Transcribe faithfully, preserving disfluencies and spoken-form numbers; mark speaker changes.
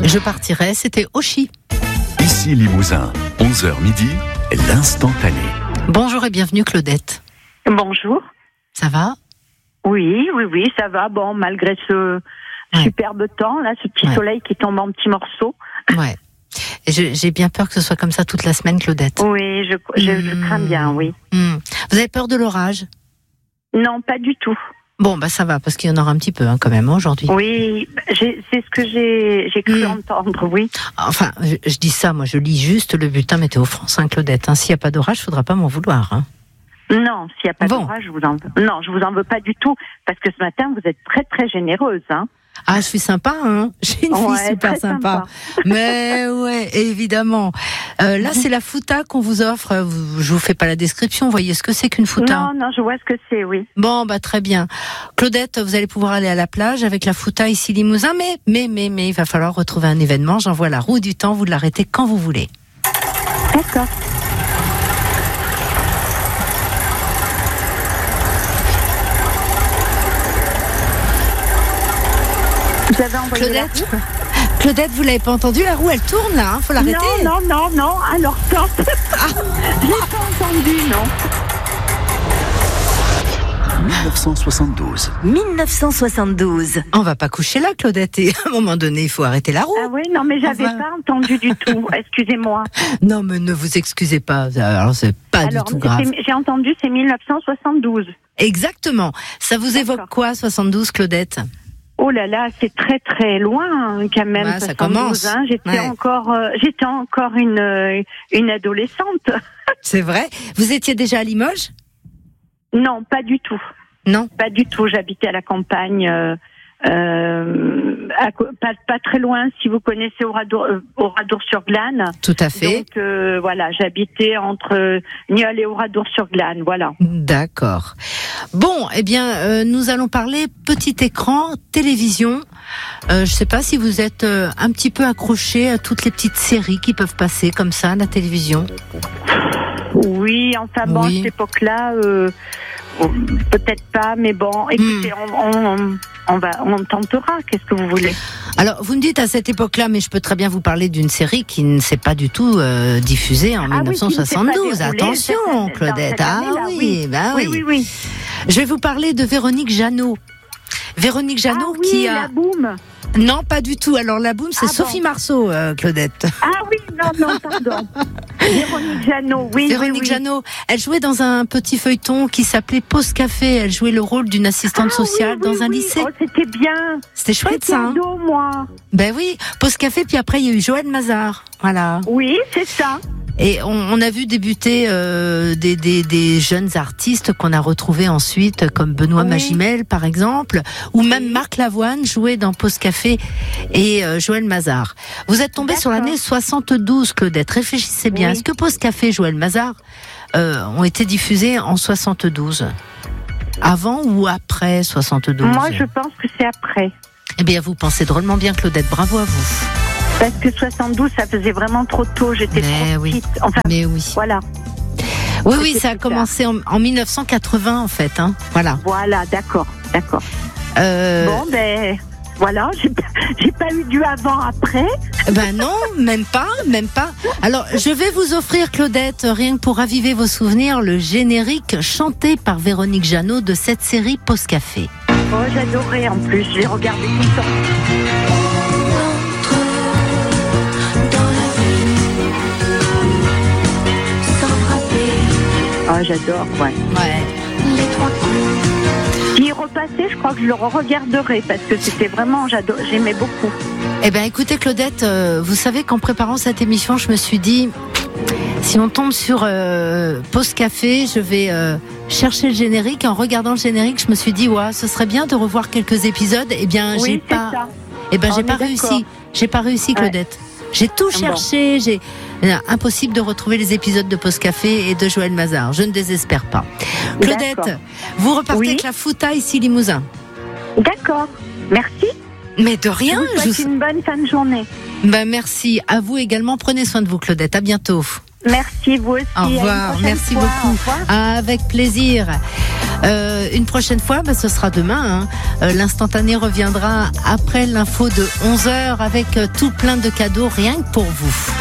Speaker 1: Je partirai, c'était Oshi.
Speaker 2: Ici Limousin, onze heures midi, l'instantané.
Speaker 1: Bonjour et bienvenue Claudette.
Speaker 3: Bonjour.
Speaker 1: Ça va ?
Speaker 3: Oui, oui, oui, ça va. Bon, malgré ce ouais. superbe temps, là, ce petit ouais. soleil qui tombe en petits morceaux.
Speaker 1: Ouais. Et je, j'ai bien peur que ce soit comme ça toute la semaine, Claudette.
Speaker 3: Oui, je, je, mmh. je crains bien, oui.
Speaker 1: Mmh. Vous avez peur de l'orage ?
Speaker 3: Non, pas du tout.
Speaker 1: Bon, bah ça va, parce qu'il y en aura un petit peu hein, quand même aujourd'hui.
Speaker 3: Oui, j'ai, c'est ce que j'ai, j'ai cru mmh. entendre, oui.
Speaker 1: Enfin, je, je dis ça, moi je lis juste le bulletin Météo France, hein, Claudette. Hein. S'il n'y a pas d'orage, il ne faudra pas m'en vouloir. Hein.
Speaker 3: Non, s'il n'y a pas
Speaker 1: bon.
Speaker 3: d'orage, je vous en veux. Non, je vous en veux pas du tout, parce que ce matin, vous êtes très très généreuse, hein.
Speaker 1: Ah, je suis sympa, hein. J'ai une fille
Speaker 3: ouais,
Speaker 1: super sympa.
Speaker 3: sympa.
Speaker 1: Mais ouais, évidemment. Euh, là, c'est la fouta qu'on vous offre. Je vous fais pas la description. Vous voyez ce que c'est qu'une fouta ?
Speaker 3: Non, non, je vois ce que c'est, oui.
Speaker 1: Bon, bah très bien. Claudette, vous allez pouvoir aller à la plage avec la fouta ici Limousin, mais mais mais mais il va falloir retrouver un événement. J'envoie la roue du temps. Vous l'arrêtez quand vous voulez.
Speaker 3: D'accord. Vous avez envoyé
Speaker 1: Claudette, la roue Claudette, vous l'avez pas entendu, la roue elle tourne là, hein, faut l'arrêter.
Speaker 3: Non, non, non, non, alors stop. Ah. Je l'ai pas entendu, non.
Speaker 2: dix-neuf cent soixante-douze.
Speaker 1: dix-neuf cent soixante-douze. On va pas coucher là, Claudette, et à un moment donné, il faut arrêter la roue.
Speaker 3: Ah oui, non, mais j'avais enfin... pas entendu du tout, excusez-moi.
Speaker 1: Non, mais ne vous excusez pas, alors c'est pas
Speaker 3: alors,
Speaker 1: du tout grave.
Speaker 3: J'ai entendu, c'est dix-neuf cent soixante-douze.
Speaker 1: Exactement. Ça vous
Speaker 3: D'accord.
Speaker 1: évoque quoi, soixante-douze, Claudette ?
Speaker 3: Oh là là, c'est très très loin hein, quand même.
Speaker 1: Ouais, ça commence.
Speaker 3: Hein. J'étais
Speaker 1: ouais.
Speaker 3: encore, euh, j'étais encore une euh, une adolescente.
Speaker 1: C'est vrai. Vous étiez déjà à Limoges ?
Speaker 3: Non, pas du tout.
Speaker 1: Non,
Speaker 3: pas du tout. J'habitais à la campagne, euh, euh, à, pas pas très loin. Si vous connaissez Oradour, euh, Oradour-sur-Glane.
Speaker 1: Tout à fait.
Speaker 3: Donc euh, voilà, j'habitais entre Nieul et Oradour-sur-Glane. Voilà.
Speaker 1: D'accord. Bon, eh bien, euh, nous allons parler petit écran, télévision. Euh, je ne sais pas si vous êtes euh, un petit peu accroché à toutes les petites séries qui peuvent passer comme ça à la télévision.
Speaker 3: Oui, enfin bon,
Speaker 1: oui.
Speaker 3: à cette époque-là, euh, peut-être pas, mais bon, écoutez, hmm. on, on, on va, on tentera. Qu'est-ce que vous voulez ?
Speaker 1: Alors, vous me dites à cette époque-là, mais je peux très bien vous parler d'une série qui ne s'est pas du tout euh, diffusée en
Speaker 3: ah
Speaker 1: dix-neuf cent soixante-douze.
Speaker 3: Oui,
Speaker 1: Attention,
Speaker 3: cette,
Speaker 1: Claudette.
Speaker 3: Ah
Speaker 1: oui,
Speaker 3: oui,
Speaker 1: bah
Speaker 3: oui,
Speaker 1: oui.
Speaker 3: oui, oui.
Speaker 1: Je vais vous parler de Véronique Jeannot. Véronique Jeannot
Speaker 3: ah oui,
Speaker 1: qui a.
Speaker 3: La Boum.
Speaker 1: Non, pas du tout. Alors la Boum, c'est
Speaker 3: ah
Speaker 1: Sophie
Speaker 3: bon.
Speaker 1: Marceau, euh, Claudette.
Speaker 3: Ah oui, non, non, pardon. Véronique Jeannot, oui.
Speaker 1: Véronique
Speaker 3: oui, oui.
Speaker 1: Jeannot, elle jouait dans un petit feuilleton qui s'appelait Pause Café. Elle jouait le rôle d'une assistante
Speaker 3: ah,
Speaker 1: sociale
Speaker 3: oui, oui,
Speaker 1: dans un
Speaker 3: oui.
Speaker 1: lycée.
Speaker 3: Oh, c'était bien.
Speaker 1: C'était chouette
Speaker 3: c'était
Speaker 1: ça. Hein.
Speaker 3: Ado, moi.
Speaker 1: Ben oui, Pause Café. Puis après, il y a eu Joël Mazar. Voilà.
Speaker 3: Oui, c'est ça.
Speaker 1: Et on, on a vu débuter euh, des, des, des jeunes artistes qu'on a retrouvés ensuite, comme Benoît
Speaker 3: oui.
Speaker 1: Magimel, par exemple, ou même oui. Marc Lavoine jouait dans Pause Café et euh, Joël Mazar. Vous êtes tombé sur l'année soixante-douze, Claudette. Réfléchissez bien. Oui. Est-ce que Pause Café et Joël Mazar euh, ont été diffusés en soixante-douze ? Avant ou après soixante-douze ?
Speaker 3: Moi, je pense que c'est après.
Speaker 1: Eh bien, vous pensez drôlement bien, Claudette. Bravo à vous.
Speaker 3: Parce que soixante-douze, ça faisait vraiment trop tôt. J'étais
Speaker 1: Mais
Speaker 3: trop
Speaker 1: oui.
Speaker 3: petite. Enfin,
Speaker 1: Mais oui.
Speaker 3: Voilà.
Speaker 1: Oui, oui, ça a commencé en, en dix-neuf cent quatre-vingts, en fait. Hein. Voilà.
Speaker 3: Voilà, d'accord, d'accord.
Speaker 1: Euh...
Speaker 3: Bon, ben, voilà, j'ai pas, j'ai pas eu du avant-après.
Speaker 1: Ben non, même pas, même pas. Alors, je vais vous offrir, Claudette, rien que pour raviver vos souvenirs, le générique chanté par Véronique Jeannot de cette série Pause Café.
Speaker 3: Oh, j'adorais en plus, j'ai regardé tout le temps. Ah, j'adore, ouais.
Speaker 1: Ouais.
Speaker 3: Les trois coups. S'il repassait, je crois que je le regarderais parce que c'était vraiment, j'adore, j'aimais beaucoup.
Speaker 1: Eh ben, écoutez, Claudette, euh, vous savez qu'en préparant cette émission, je me suis dit, si on tombe sur euh, Pause Café, je vais euh, chercher le générique. En regardant le générique, je me suis dit, ouais, ce serait bien de revoir quelques épisodes. Eh bien,
Speaker 3: oui,
Speaker 1: j'ai
Speaker 3: c'est
Speaker 1: pas.
Speaker 3: Ça.
Speaker 1: Eh ben,
Speaker 3: on
Speaker 1: j'ai pas
Speaker 3: d'accord.
Speaker 1: réussi. J'ai pas réussi, Claudette. Ouais. J'ai tout cherché, bon. j'ai impossible de retrouver les épisodes de Pause Café et de Joël Mazar. Je ne désespère pas. Claudette, d'accord. vous repartez oui. avec la fouta ici Limousin.
Speaker 3: D'accord. Merci.
Speaker 1: Mais de rien.
Speaker 3: Je vous souhaite je... une bonne fin de journée.
Speaker 1: Ben merci. À vous également. Prenez soin de vous, Claudette. À bientôt.
Speaker 3: Merci, vous aussi.
Speaker 1: Au revoir. Merci
Speaker 3: fois.
Speaker 1: beaucoup.
Speaker 3: Au revoir.
Speaker 1: Avec plaisir. Euh, une prochaine fois, bah, ce sera demain. Hein. Euh, l'instantané reviendra après l'info de onze heures avec euh, tout plein de cadeaux rien que pour vous.